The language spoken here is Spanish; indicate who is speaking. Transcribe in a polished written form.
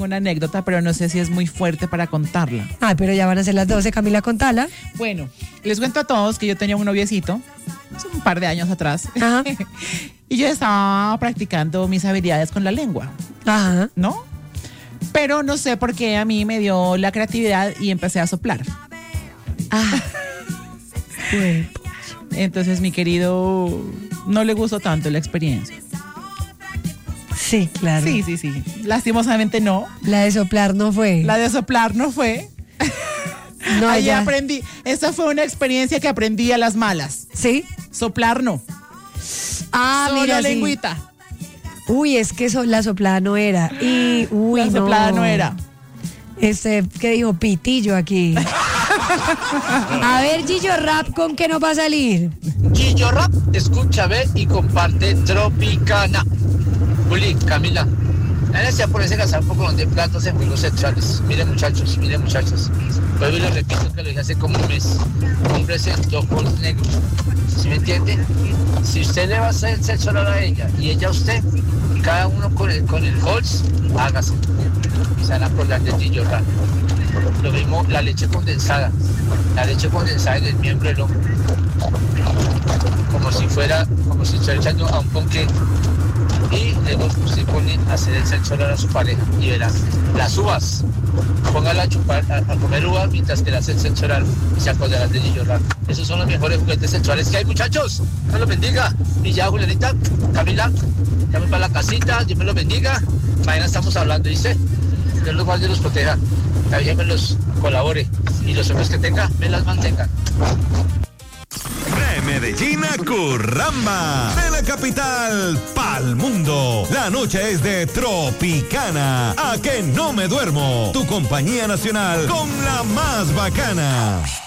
Speaker 1: una anécdota, pero no sé si es muy fuerte para contarla.
Speaker 2: Ay, pero ya van a ser las 12, Camila, contala.
Speaker 1: Bueno, les cuento a todos que yo tenía un noviecito hace un par de años atrás.
Speaker 2: Ajá.
Speaker 1: Y yo estaba practicando mis habilidades con la lengua,
Speaker 2: Ajá.
Speaker 1: ¿no? Pero no sé por qué a mí me dio la creatividad y empecé a soplar.
Speaker 2: Ah. Bueno.
Speaker 1: Entonces mi querido no le gustó tanto la experiencia.
Speaker 2: Sí, claro.
Speaker 1: Sí. Lastimosamente no.
Speaker 2: La de soplar no fue.
Speaker 1: La de soplar no fue.
Speaker 2: No,
Speaker 1: Ahí
Speaker 2: ya.
Speaker 1: aprendí. Esa fue una experiencia que aprendí a las malas.
Speaker 2: ¿Sí?
Speaker 1: Soplar no.
Speaker 2: Ah,
Speaker 1: Solo
Speaker 2: mira, sí.
Speaker 1: lengüita.
Speaker 2: Uy, es que la soplada no era. Y, uy,
Speaker 1: La soplada no era.
Speaker 2: ¿Qué dijo? Pitillo aquí. A ver, Gillo Rap, ¿con qué nos va a salir?
Speaker 3: Gillo Rap, escucha, ve y comparte Tropicana. Juli, Camila, la necesidad por ese gastar un poco de platos en juegos sexuales. Miren muchachos, miren muchachas. Vuelvo y les repito que lo dije hace como un mes. Cómprese 2 bols negros. ¿Sí me entiende? Si usted le va a hacer el sexo oral a ella y ella a usted, cada uno con el Halls, hágase. Y se van a acordar de Gillo Rap. Lo mismo la leche condensada. La leche condensada en el miembro del hombre. Como si estuviera echando a un ponqué. Y luego usted pone a hacer el sexo oral a su pareja y verá las uvas, póngala a chupar, a comer uvas mientras que le hace el sexo oral y se acordará de Gillo Rap. Esos son los mejores juguetes sexuales que hay, muchachos. Dios los bendiga. Y ya, Julianita, Camila, ya me para la casita, Dios me los bendiga. Mañana estamos hablando, ¿dice? Dios los guarde y los proteja. La Virgen me los colabore y los hombres que tenga me las mantengan.
Speaker 4: De Medellín a Curramba, de la capital pa'l mundo. La noche es de Tropicana. A que no me duermo. Tu compañía nacional con la más bacana.